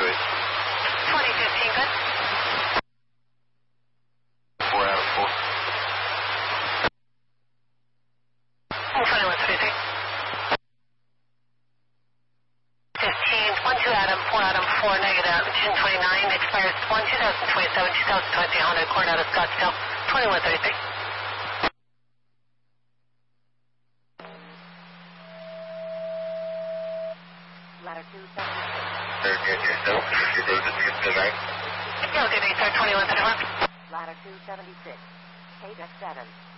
2015, good. 4 out of 4. 2133. 15, 12 Adam, 4 Adam, 4 negative, 1029, expires 2027, 2020, Honda Accord out of Scottsdale, 2133. Ladder 276. Very good, yourself. Your road is good tonight. Yeah, good day, sir, 2131. Ladder 276. K-Deck 7.